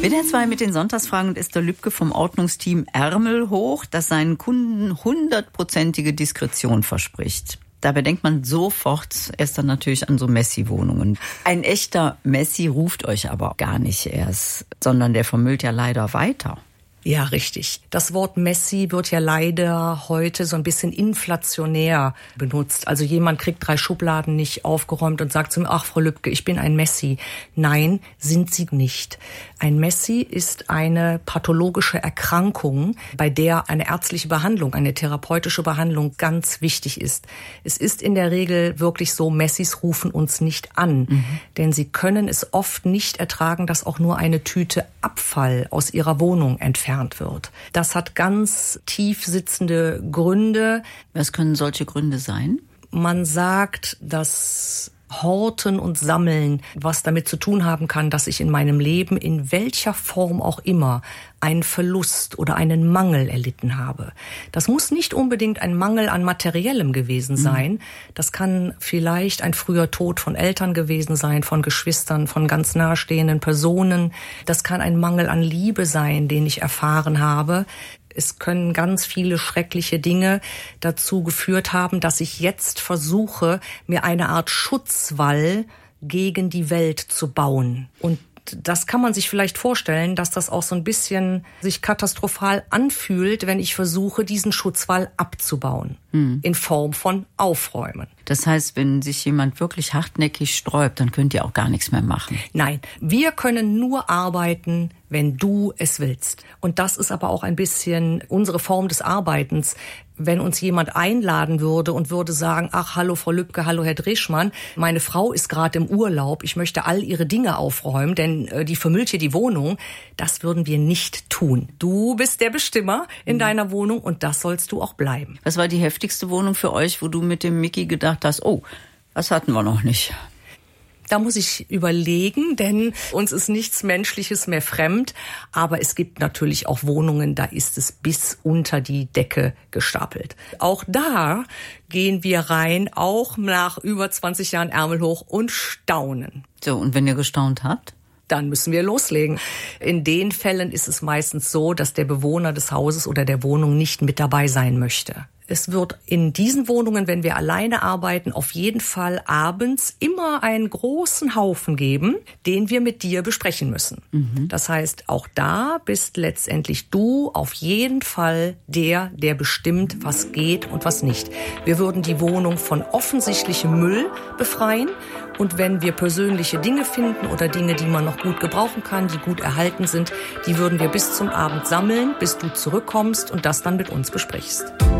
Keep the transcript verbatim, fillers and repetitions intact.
W D R zwei mit den Sonntagsfragen ist der Lübke vom Ordnungsteam Ärmel hoch, das seinen Kunden hundertprozentige Diskretion verspricht. Dabei denkt man sofort erst dann natürlich an so Messi-Wohnungen. Ein echter Messi ruft euch aber gar nicht erst, sondern der vermüllt ja leider weiter. Ja, richtig. Das Wort Messi wird ja leider heute so ein bisschen inflationär benutzt. Also jemand kriegt drei Schubladen nicht aufgeräumt und sagt zu mir, ach, Frau Lübke, ich bin ein Messi. Nein, sind Sie nicht. Ein Messi ist eine pathologische Erkrankung, bei der eine ärztliche Behandlung, eine therapeutische Behandlung ganz wichtig ist. Es ist in der Regel wirklich so, Messis rufen uns nicht an, mhm. denn sie können es oft nicht ertragen, dass auch nur eine Tüte Abfall aus ihrer Wohnung entfernt wird. Das hat ganz tief sitzende Gründe. Was können solche Gründe sein? Man sagt, dass Horten und Sammeln was damit zu tun haben kann, dass ich in meinem Leben in welcher Form auch immer einen Verlust oder einen Mangel erlitten habe. Das muss nicht unbedingt ein Mangel an Materiellem gewesen sein. Mhm. Das kann vielleicht ein früher Tod von Eltern gewesen sein, von Geschwistern, von ganz nahestehenden Personen. Das kann ein Mangel an Liebe sein, den ich erfahren habe. Es können ganz viele schreckliche Dinge dazu geführt haben, dass ich jetzt versuche, mir eine Art Schutzwall gegen die Welt zu bauen. Und das kann man sich vielleicht vorstellen, dass das auch so ein bisschen sich katastrophal anfühlt, wenn ich versuche, diesen Schutzwall abzubauen. Hm. In Form von Aufräumen. Das heißt, wenn sich jemand wirklich hartnäckig sträubt, dann könnt ihr auch gar nichts mehr machen. Nein, wir können nur arbeiten, wenn du es willst. Und das ist aber auch ein bisschen unsere Form des Arbeitens. Wenn uns jemand einladen würde und würde sagen, ach, hallo Frau Lübke, hallo Herr Dreschmann, meine Frau ist gerade im Urlaub, ich möchte all ihre Dinge aufräumen, denn äh, die vermüllt hier die Wohnung, das würden wir nicht tun. Du bist der Bestimmer in mhm. deiner Wohnung und das sollst du auch bleiben. Was war die heftigste Wohnung für euch, wo du mit dem Micky gedacht hast, oh, das hatten wir noch nicht? Da muss ich überlegen, denn uns ist nichts Menschliches mehr fremd. Aber es gibt natürlich auch Wohnungen, da ist es bis unter die Decke gestapelt. Auch da gehen wir rein, auch nach über zwanzig Jahren Ärmel hoch und staunen. So, und wenn ihr gestaunt habt? Dann müssen wir loslegen. In den Fällen ist es meistens so, dass der Bewohner des Hauses oder der Wohnung nicht mit dabei sein möchte. Es wird in diesen Wohnungen, wenn wir alleine arbeiten, auf jeden Fall abends immer einen großen Haufen geben, den wir mit dir besprechen müssen. Mhm. Das heißt, auch da bist letztendlich du auf jeden Fall der, der bestimmt, was geht und was nicht. Wir würden die Wohnung von offensichtlichem Müll befreien. Und wenn wir persönliche Dinge finden oder Dinge, die man noch gut gebrauchen kann, die gut erhalten sind, die würden wir bis zum Abend sammeln, bis du zurückkommst und das dann mit uns besprichst.